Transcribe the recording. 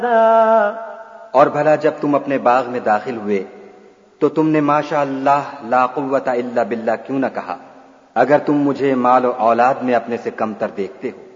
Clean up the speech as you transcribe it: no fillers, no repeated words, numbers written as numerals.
और भला जब तुम अपने बाग में दाखिल हुए तो तुमने माशा अल्लाह ला कुव्वता इल्ला बिल्लाह क्यों न कहा, अगर तुम मुझे माल और औलाद में अपने से कमतर देखते हो।